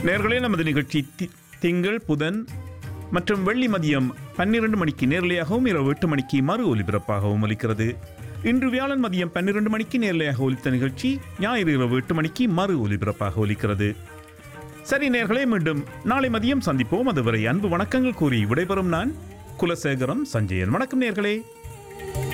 நேர்களே, நமது நிகழ்ச்சி திங்கள், புதன் மற்றும் வெள்ளி மதியம் 12 மணிக்கு நேரலையாகவும் இரவு 8 மணிக்கு மறு ஒலிபரப்பாகவும் ஒலிக்கிறது. இன்று வியாழன் மதியம் 12 மணிக்கு நேரலையாக ஒலித்த நிகழ்ச்சி ஞாயிறு இரவு 8 மணிக்கு மறு ஒலிபரப்பாக ஒலிக்கிறது. சரி நேர்களே, மீண்டும் நாளை மதியம் சந்திப்போம். அதுவரை அன்பு வணக்கங்கள் கூறி விடைபெறும் நான் குலசேகரம் சஞ்சயன். வணக்கம் நேர்களே.